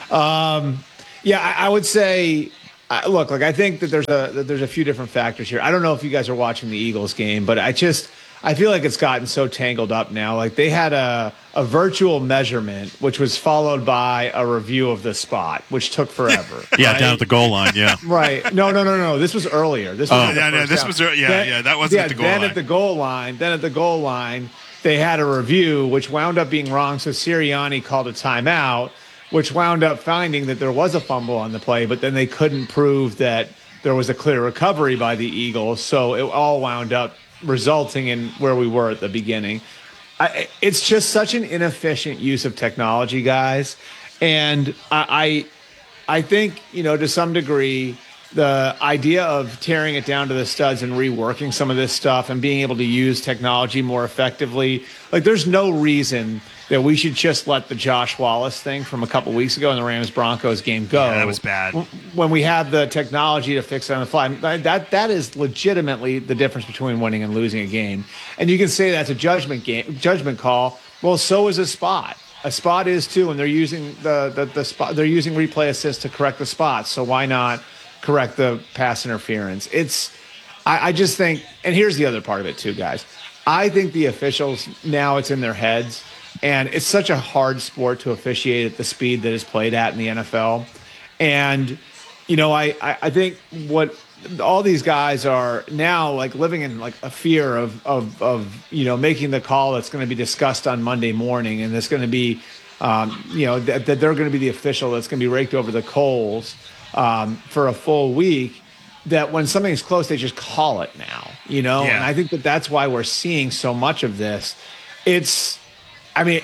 Um, yeah, I, I would say, uh, look, like I think that there's a that there's a few different factors here. I don't know if you guys are watching the Eagles game, but I just I feel like it's gotten so tangled up now. Like they had a a virtual measurement, which was followed by a review of the spot, which took forever. Yeah, right? down at the goal line. Yeah. Right. No, no, no, no. This was earlier. This was Oh. the Yeah, no, first this down. was ear- yeah, Then- yeah, that wasn't yeah, at the goal then line. at the goal line. Then at the goal line, they had a review, which wound up being wrong. So Sirianni called a timeout, which wound up finding that there was a fumble on the play, but then they couldn't prove that there was a clear recovery by the Eagles. So it all wound up resulting in where we were at the beginning. I, it's just such an inefficient use of technology, guys. And I, I, I think, you know, to some degree, the idea of tearing it down to the studs and reworking some of this stuff and being able to use technology more effectively, like there's no reason that we should just let the Josh Wallace thing from a couple weeks ago in the Rams-Broncos game go. Yeah, that was bad. When we have the technology to fix it on the fly. That that is legitimately the difference between winning and losing a game. And you can say that's a judgment game, judgment call. Well, so is a spot. A spot is too, and they're using the the, the spot. They're using replay assist to correct the spots. So why not correct the pass interference? It's. I, I just think, and here's the other part of it too, guys. I think the officials now it's in their heads. And it's such a hard sport to officiate at the speed that is played at in the N F L. And, you know, I, I, I think what all these guys are now like living in like a fear of, of, of you know, making the call that's going to be discussed on Monday morning. And it's going to be, um, you know, that, that they're going to be the official that's going to be raked over the coals um, for a full week. That when something's close, they just call it now, you know? Yeah. And I think that that's why we're seeing so much of this. It's, I mean,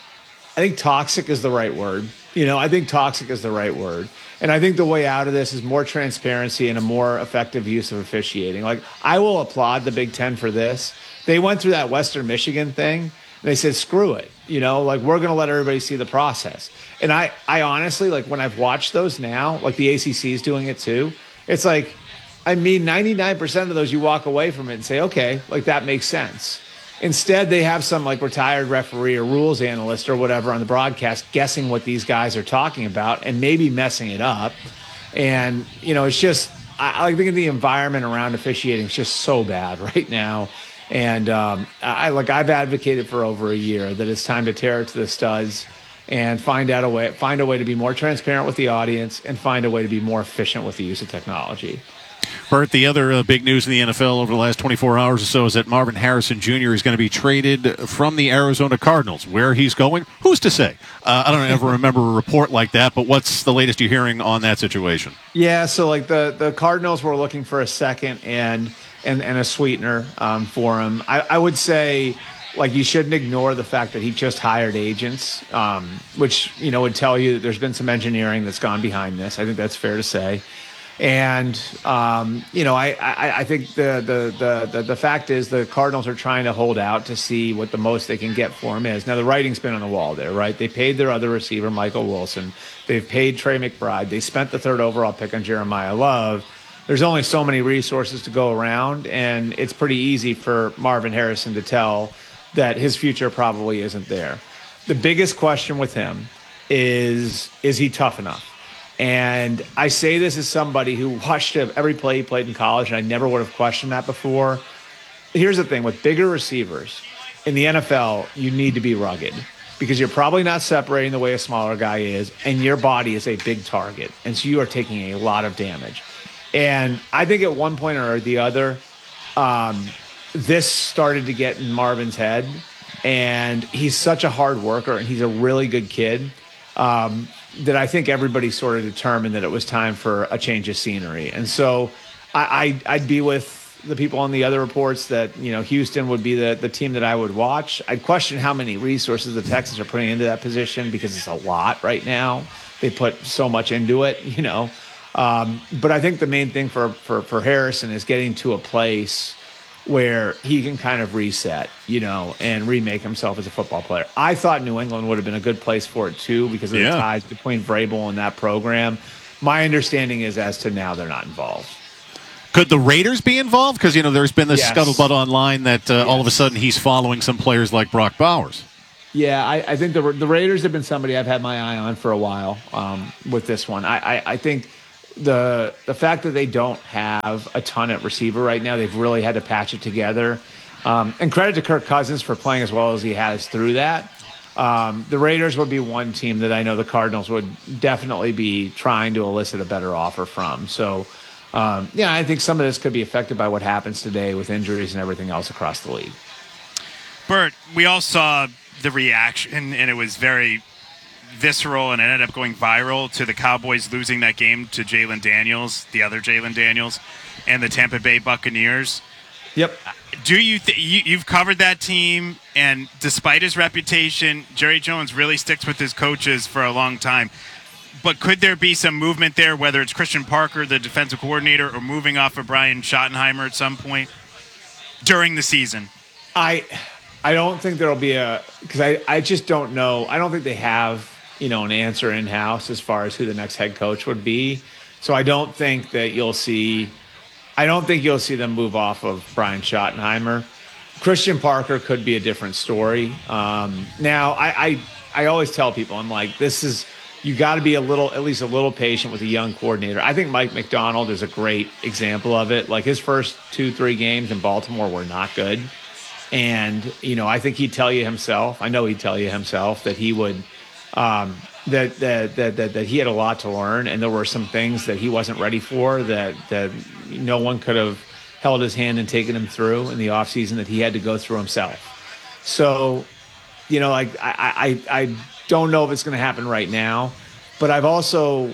I think toxic is the right word. You know, I think toxic is the right word. And I think the way out of this is more transparency and a more effective use of officiating. Like, I will applaud the Big Ten for this. They went through that Western Michigan thing. And they said, screw it. You know, like, we're going to let everybody see the process. And I, I honestly, like, when I've watched those now, like the A C C is doing it too, it's like, I mean, ninety-nine percent of those you walk away from it and say, okay, like, that makes sense. Instead, they have some like retired referee or rules analyst or whatever on the broadcast guessing what these guys are talking about and maybe messing it up. And, you know, it's just, I, I think the environment around officiating is just so bad right now. And um, I like I've advocated for over a year that it's time to tear it to the studs and find out a way, find a way to be more transparent with the audience and find a way to be more efficient with the use of technology. Bert, the other uh, big news in the N F L over the last twenty-four hours or so is that Marvin Harrison Junior is going to be traded from the Arizona Cardinals. Where he's going, who's to say? Uh, I don't ever remember a report like that, but what's the latest you're hearing on that situation? Yeah, so like the, the Cardinals were looking for a second and and, and a sweetener um, for him. I, I would say, like, you shouldn't ignore the fact that he just hired agents, um, which, you know, would tell you that there's been some engineering that's gone behind this. I think that's fair to say. And, um, you know, I, I, I think the, the, the, the, the fact is the Cardinals are trying to hold out to see what the most they can get for him is. Now, the writing's been on the wall there, right? They paid their other receiver, Michael Wilson. They've paid Trey McBride. They spent the third overall pick on Jeremiah Love. There's only so many resources to go around, and it's pretty easy for Marvin Harrison to tell that his future probably isn't there. The biggest question with him is, is he tough enough? And I say this as somebody who watched every play he played in college, and I never would have questioned that before. Here's the thing. With bigger receivers in the N F L, you need to be rugged because you're probably not separating the way a smaller guy is, and your body is a big target. And so you are taking a lot of damage. And I think at one point or the other, um, this started to get in Marvin's head. And he's such a hard worker, and he's a really good kid. Um, that I think everybody sort of determined that it was time for a change of scenery. And so I, I, I'd be with the people on the other reports that, you know, Houston would be the, the team that I would watch. I'd question how many resources the Texans are putting into that position because it's a lot right now. They put so much into it, you know. Um, but I think the main thing for, for, for Harrison is getting to a place where he can kind of reset, you know, and remake himself as a football player. I thought New England would have been a good place for it too because of Yeah. the ties between Vrabel and that program. My understanding is as to now they're not involved. Could the Raiders be involved? Because, you know, there's been this Yes. scuttlebutt online that uh, all of a sudden he's following some players like Brock Bowers. Yeah, I, I think the the Raiders have been somebody I've had my eye on for a while um, with this one. I, I, I think the the fact that they don't have a ton at receiver right now, they've really had to patch it together. Um, and credit to Kirk Cousins for playing as well as he has through that. Um, the Raiders would be one team that I know the Cardinals would definitely be trying to elicit a better offer from. So, um, yeah, I think some of this could be affected by what happens today with injuries and everything else across the league. Bert, we all saw the reaction, and it was very visceral and ended up going viral to the Cowboys losing that game to Jalen Daniels, the other Jalen Daniels, and the Tampa Bay Buccaneers. Yep. Do you th- you, you've covered that team, and despite his reputation, Jerry Jones really sticks with his coaches for a long time. But could there be some movement there, whether it's Christian Parker, the defensive coordinator, or moving off of Brian Schottenheimer at some point during the season? I I don't think there'll be a because I, I just don't know. I don't think they have, you know, an answer in house as far as who the next head coach would be. So I don't think that you'll see I don't think you'll see them move off of Brian Schottenheimer. Christian Parker could be a different story. Um, now I, I I always tell people, I'm like, this is you got to be a little, at least a little patient with a young coordinator. I think Mike McDonald is a great example of it. Like his first two, three games in Baltimore were not good. And, you know, I think he'd tell you himself, I know he'd tell you himself that he would, um, that, that, that, that, that he had a lot to learn. And there were some things that he wasn't ready for that, that no one could have held his hand and taken him through in the offseason that he had to go through himself. So, you know, like I, I, I don't know if it's going to happen right now, but I've also,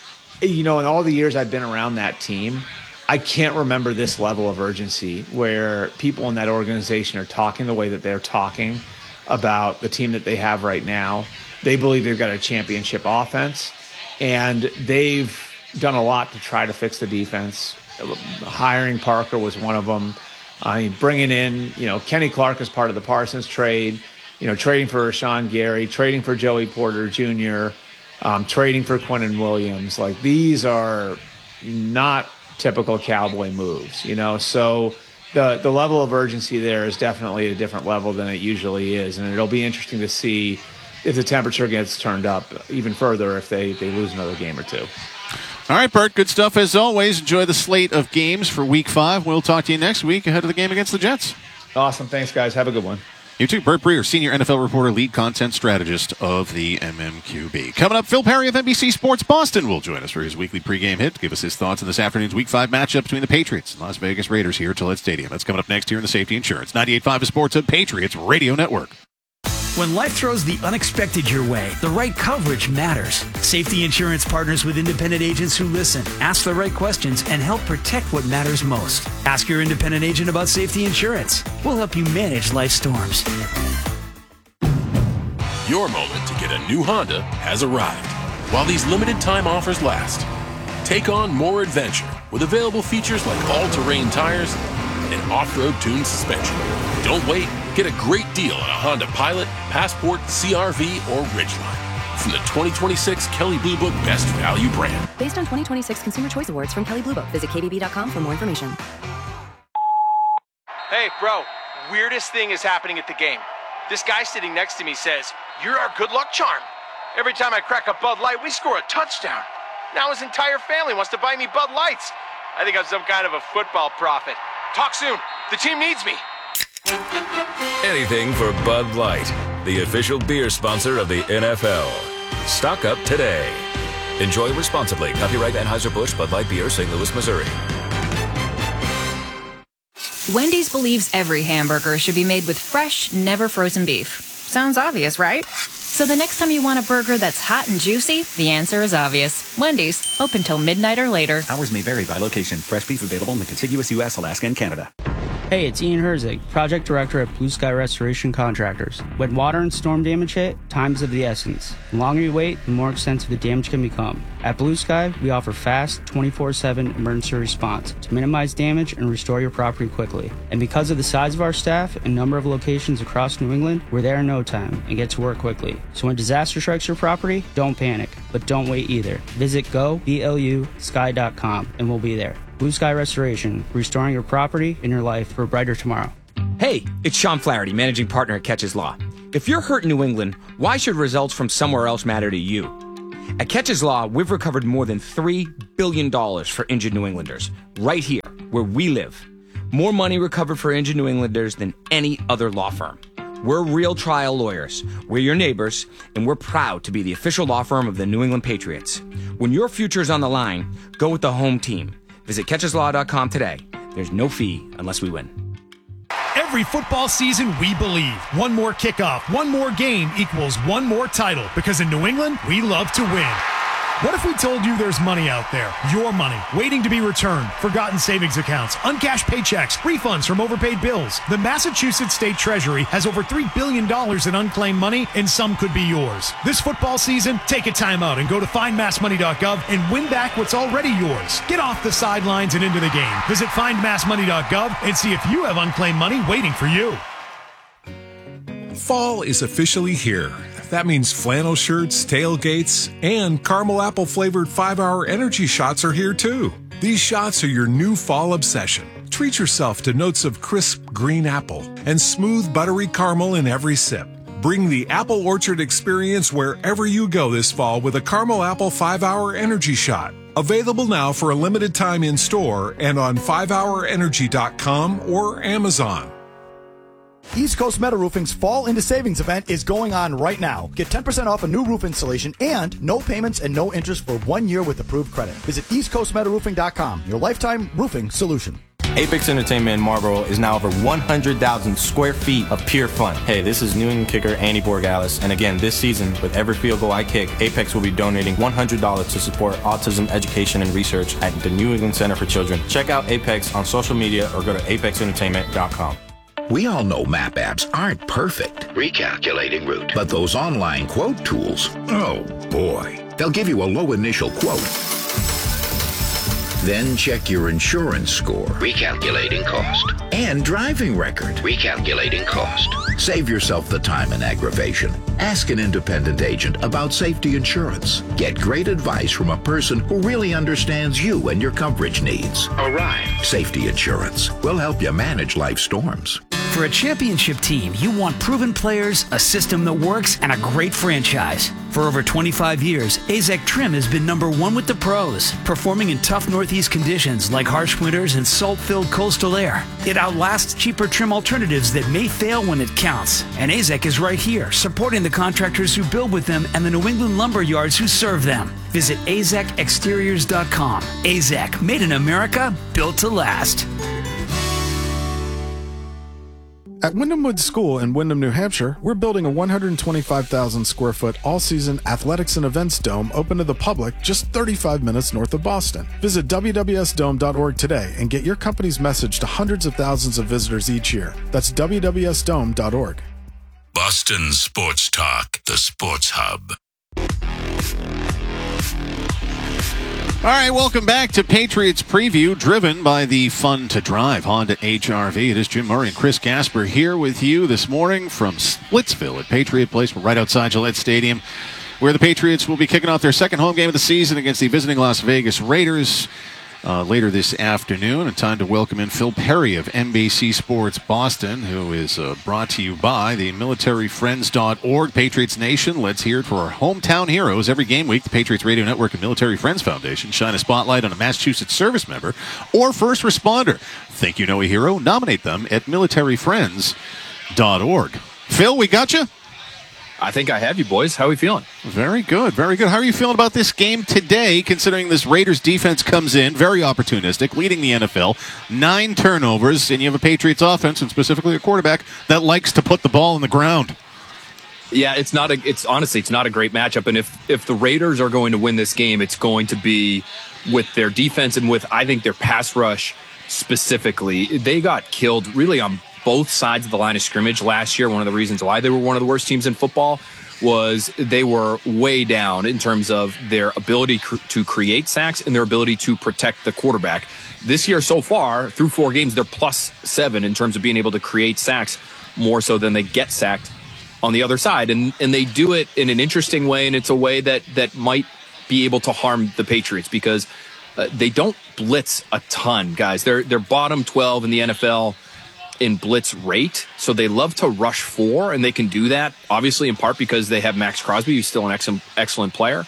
you know, in all the years I've been around that team, I can't remember this level of urgency where people in that organization are talking the way that they're talking about the team that they have right now. They believe they've got a championship offense, and they've done a lot to try to fix the defense. Hiring Parker was one of them. I mean, bringing in, you know, Kenny Clark as part of the Parsons trade, you know, trading for Rashawn Gary, trading for Joey Porter Junior, um, trading for Quinnen Williams. Like, these are not typical Cowboy moves, you know? So the the level of urgency there is definitely a different level than it usually is. And it'll be interesting to see if the temperature gets turned up even further if they, they lose another game or two. All right, Bert, good stuff as always. Enjoy the slate of games for week five. We'll talk to you next week ahead of the game against the Jets. Awesome. Thanks, guys. Have a good one. You too, Bert Breer, senior N F L reporter, lead content strategist of the M M Q B. Coming up, Phil Perry of N B C Sports Boston will join us for his weekly pregame hit to give us his thoughts on this afternoon's Week five matchup between the Patriots and Las Vegas Raiders here at Gillette Stadium. That's coming up next here in the Safety Insurance ninety-eight point five Sports Hub Patriots Radio Network. When life throws the unexpected your way, the right coverage matters. Safety Insurance partners with independent agents who listen, ask the right questions, and help protect what matters most. Ask your independent agent about Safety Insurance. We'll help you manage life's storms. Your moment to get a new Honda has arrived. While these limited time offers last, take on more adventure with available features like all-terrain tires and off-road tuned suspension. Don't wait. Get a great deal on a Honda Pilot, Passport, C R V, or Ridgeline from the twenty twenty-six Kelley Blue Book Best Value brand. Based on twenty twenty-six Consumer Choice Awards from Kelley Blue Book. Visit K B B dot com for more information. Hey, bro, weirdest thing is happening at the game. This guy sitting next to me says, "You're our good luck charm." Every time I crack a Bud Light, we score a touchdown. Now his entire family wants to buy me Bud Lights. I think I'm some kind of a football prophet. Talk soon. The team needs me. Anything for Bud Light, the official beer sponsor of the N F L. Stock up today. Enjoy responsibly. Copyright Anheuser-Busch Bud Light Beer, Saint Louis, Missouri. Wendy's believes every hamburger should be made with fresh, never frozen beef. Sounds obvious, right? So the next time you want a burger that's hot and juicy, the answer is obvious. Wendy's, open till midnight or later. Hours may vary by location. Fresh beef available in the contiguous U S, Alaska, and Canada. Hey, it's Ian Herzig, Project Director at Blue Sky Restoration Contractors. When water and storm damage hit, time is of the essence. The longer you wait, the more extensive the damage can become. At Blue Sky, we offer fast, twenty-four seven emergency response to minimize damage and restore your property quickly. And because of the size of our staff and number of locations across New England, we're there in no time and get to work quickly. So when disaster strikes your property, don't panic, but don't wait either. Visit go blu sky dot com and we'll be there. Blue Sky Restoration, restoring your property and your life for a brighter tomorrow. Hey, it's Sean Flaherty, managing partner at Catches Law. If you're hurt in New England, why should results from somewhere else matter to you? At Catches Law, we've recovered more than three billion dollars for injured New Englanders, right here, where we live. More money recovered for injured New Englanders than any other law firm. We're real trial lawyers. We're your neighbors, and we're proud to be the official law firm of the New England Patriots. When your future's on the line, go with the home team. Visit catches law dot com today. There's no fee unless we win. Every football season, we believe one more kickoff, one more game equals one more title. Because in New England, we love to win. What if we told you there's money out there, your money, waiting to be returned, forgotten savings accounts, uncashed paychecks, refunds from overpaid bills? The Massachusetts State Treasury has over three billion dollars in unclaimed money, and some could be yours. This football season, take a time out and go to find mass money dot gov and win back what's already yours. Get off the sidelines and into the game. Visit find mass money dot gov and see if you have unclaimed money waiting for you. Fall is officially here. That means flannel shirts, tailgates, and caramel apple flavored five hour energy shots are here too. These shots are your new fall obsession. Treat yourself to notes of crisp green apple and smooth buttery caramel in every sip. Bring the Apple Orchard experience wherever you go this fall with a caramel apple five hour energy shot. Available now for a limited time in store and on five hour energy dot com or Amazon. East Coast Metal Roofing's Fall into Savings event is going on right now. Get ten percent off a new roof installation and no payments and no interest for one year with approved credit. Visit east coast metal roofing dot com, your lifetime roofing solution. Apex Entertainment in Marlboro is now over one hundred thousand square feet of pure fun. Hey, this is New England kicker Andy Borgalis, and again, this season, with every field goal I kick, Apex will be donating one hundred dollars to support autism education and research at the New England Center for Children. Check out Apex on social media or go to apex entertainment dot com. We all know map apps aren't perfect. Recalculating route. But those online quote tools, oh boy. They'll give you a low initial quote. Then check your insurance score. Recalculating cost. And driving record. Recalculating cost. Save yourself the time and aggravation. Ask an independent agent about safety insurance. Get great advice from a person who really understands you and your coverage needs. Arrive Safety Insurance will help you manage life storms. For a championship team, you want proven players, a system that works, and a great franchise. For over twenty-five years, A Z E C Trim has been number one with the pros, performing in tough Northeast conditions like harsh winters and salt-filled coastal air. It outlasts cheaper trim alternatives that may fail when it counts. And A Z E C is right here, supporting the contractors who build with them and the New England lumber yards who serve them. Visit A Z E C exteriors dot com. A Z E C, made in America, built to last. At Wyndham Woods School in Wyndham, New Hampshire, we're building a one hundred twenty-five thousand square foot all-season athletics and events dome open to the public just thirty-five minutes north of Boston. Visit w w s dome dot org today and get your company's message to hundreds of thousands of visitors each year. That's w w s dome dot org. Boston Sports Talk, the Sports Hub. All right, welcome back to Patriots Preview, driven by the Fun to Drive Honda H R V. It is Jim Murray and Chris Gasper here with you this morning from Splitsville at Patriot Place. We're right outside Gillette Stadium, where the Patriots will be kicking off their second home game of the season against the visiting Las Vegas Raiders uh, later this afternoon. And time to welcome in Phil Perry of N B C Sports Boston, who is uh, brought to you by the military friends dot org. Patriots Nation, let's hear it for our hometown heroes. Every game week, the Patriots Radio Network and Military Friends Foundation shine a spotlight on a Massachusetts service member or first responder. Think you know a hero? Nominate them at military friends dot org. Phil, we got you? I think I have you, boys. How are we feeling? Very good, very good. How are you feeling about this game today, considering this Raiders defense comes in very opportunistic, leading the N F L, nine turnovers, and you have a Patriots offense, and specifically a quarterback, that likes to put the ball in the ground? Yeah, it's not a. It's honestly, it's not a great matchup. And if if the Raiders are going to win this game, it's going to be with their defense and with, I think, their pass rush specifically, they got killed really on both sides of the line of scrimmage last year. One of the reasons why they were one of the worst teams in football was they were way down in terms of their ability cr- to create sacks and their ability to protect the quarterback. This year so far, through four games, they're plus seven in terms of being able to create sacks more so than they get sacked on the other side. And and they do it in an interesting way, and it's a way that, that might be able to harm the Patriots because uh, they don't blitz a ton, guys. They're, they're bottom twelve in the N F L in blitz rate. So they love to rush four, and they can do that, obviously, in part because they have Max Crosby, who's still an excellent, excellent player.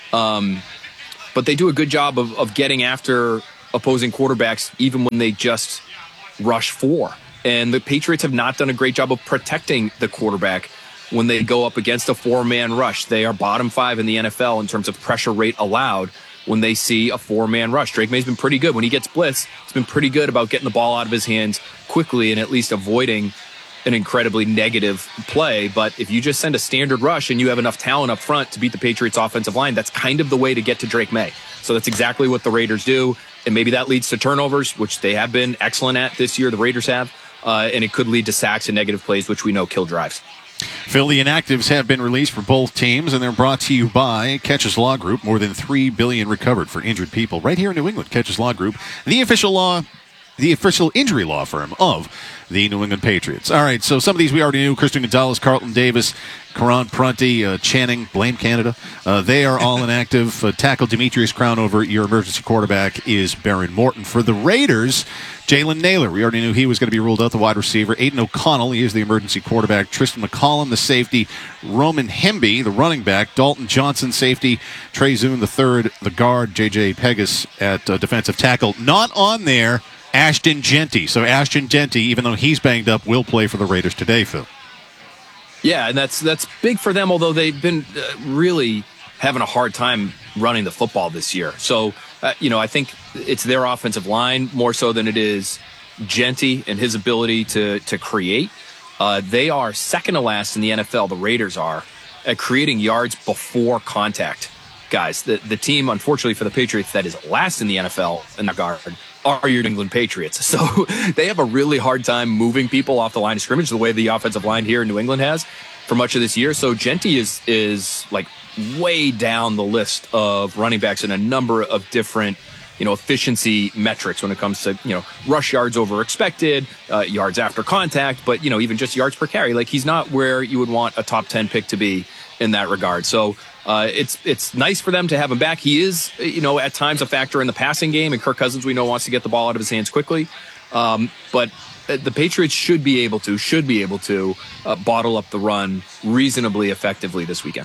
Um, but they do a good job of, of getting after opposing quarterbacks even when they just rush four. And the Patriots have not done a great job of protecting the quarterback when they go up against a four-man rush. They are bottom five in the N F L in terms of pressure rate allowed when they see a four-man rush. Drake May's been pretty good. When he gets blitzed, he's been pretty good about getting the ball out of his hands quickly and at least avoiding an incredibly negative play. But if you just send a standard rush and you have enough talent up front to beat the Patriots offensive line, that's kind of the way to get to Drake May. So that's exactly what the Raiders do. And maybe that leads to turnovers, which they have been excellent at this year, the Raiders have. Uh, and it could lead to sacks and negative plays, which we know kill drives. Phil, the inactives have been released for both teams, and they're brought to you by Catches Law Group. More than three billion dollars recovered for injured people right here in New England. Catches Law Group, the official law, the official injury law firm of the New England Patriots. All right, so some of these we already knew. Christian Gonzalez, Carlton Davis, Karan Prunty, uh, Channing, blame Canada. Uh, they are all inactive. Uh, tackle Demetrius Crownover. Your emergency quarterback is Baron Morton. For the Raiders, Jalen Naylor. We already knew he was going to be ruled out, the wide receiver. Aiden O'Connell, he is the emergency quarterback. Tristan McCollum, the safety. Roman Hemby, the running back. Dalton Johnson, safety. Trey Zune, the third, the guard. J J Pegas at uh, defensive tackle. Not on there, Ashton Genty. So Ashton Genty, even though he's banged up, will play for the Raiders today, Phil. Yeah, and that's that's big for them, although they've been uh, really having a hard time running the football this year. So, uh, you know, I think it's their offensive line more so than it is Genty and his ability to to create. Uh, they are second to last in the N F L, the Raiders are, at creating yards before contact. Guys, the, the team, unfortunately for the Patriots, that is last in the N F L in that regard are your New England Patriots. So they have a really hard time moving people off the line of scrimmage the way the offensive line here in New England has for much of this year. So Genty is is like way down the list of running backs in a number of different, you know, efficiency metrics when it comes to, you know, rush yards over expected, uh, yards after contact, but, you know, even just yards per carry. Like, he's not where you would want a top ten pick to be in that regard. So uh, it's it's nice for them to have him back. He is, you know, at times a factor in the passing game, and Kirk Cousins, we know, wants to get the ball out of his hands quickly. Um, but the Patriots should be able to, should be able to uh, bottle up the run reasonably effectively this weekend.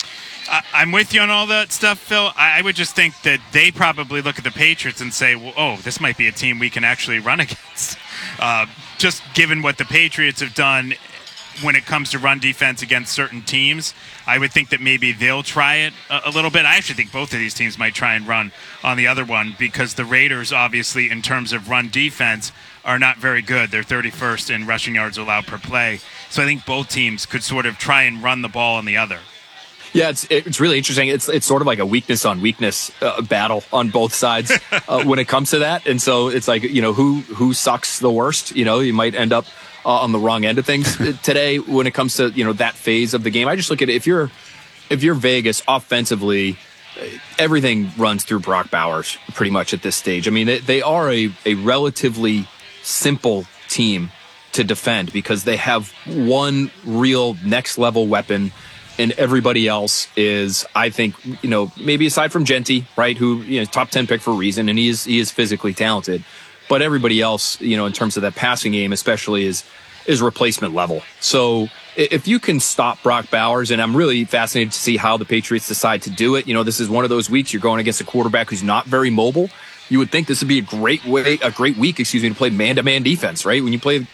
I'm with you on all that stuff, Phil. I would just think that they probably look at the Patriots and say, well, oh, this might be a team we can actually run against. Uh, just given what the Patriots have done when it comes to run defense against certain teams, I would think that maybe they'll try it a, a little bit. I actually think both of these teams might try and run on the other one because the Raiders, obviously, in terms of run defense, are not very good. They're thirty-first in rushing yards allowed per play. So I think both teams could sort of try and run the ball on the other. Yeah, it's it's really interesting. It's it's sort of like a weakness on weakness uh, battle on both sides uh, when it comes to that. And so it's like, you know, who who sucks the worst? You know, you might end up uh, on the wrong end of things today when it comes to, you know, that phase of the game. I just look at it. If you're if you're Vegas offensively, everything runs through Brock Bowers pretty much at this stage. I mean, they, they are a, a relatively simple team to defend because they have one real next level weapon. And everybody else is, I think, you know, maybe aside from Genty, right, who, you know, top ten pick for a reason, and he is he is physically talented. But everybody else, you know, in terms of that passing game, especially, is is replacement level. So if you can stop Brock Bowers, and I'm really fascinated to see how the Patriots decide to do it. You know, this is one of those weeks you're going against a quarterback who's not very mobile. You would think this would be a great way, a great week, excuse me, to play man-to-man defense, right? When you play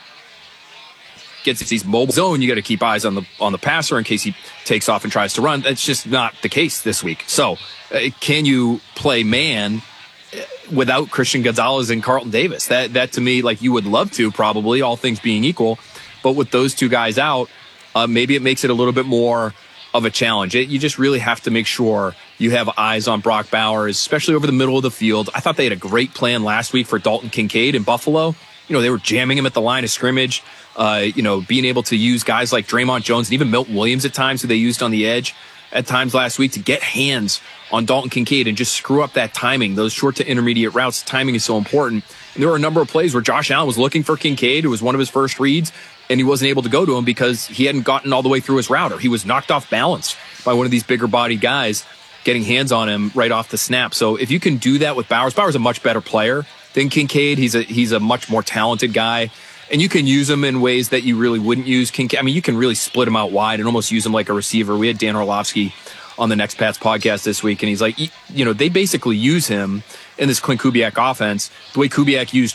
gets these mobile zone, you got to keep eyes on the on the passer in case he takes off and tries to run. That's just not the case this week. So uh, can you play man without Christian Gonzalez and Carlton Davis? That that to me, like, you would love to, probably, all things being equal. But with those two guys out, uh, maybe it makes it a little bit more of a challenge. It, you just really have to make sure you have eyes on Brock Bowers, especially over the middle of the field. I thought they had a great plan last week for Dalton Kincaid in Buffalo. You know, they were jamming him at the line of scrimmage, uh, you know, being able to use guys like Draymond Jones and even Milton Williams at times, who they used on the edge at times last week, to get hands on Dalton Kincaid and just screw up that timing. Those short to intermediate routes, timing is so important. And there were a number of plays where Josh Allen was looking for Kincaid. It was one of his first reads, and he wasn't able to go to him because he hadn't gotten all the way through his route, or he was knocked off balance by one of these bigger bodied guys getting hands on him right off the snap. So if you can do that with Bowers, Bowers is a much better player than Kincaid. He's a he's a much more talented guy, and you can use him in ways that you really wouldn't use Kincaid. I mean, you can really split him out wide and almost use him like a receiver. We had Dan Orlovsky on the Next Pats podcast this week, and he's like, you know, they basically use him in this Clint Kubiak offense the way Kubiak used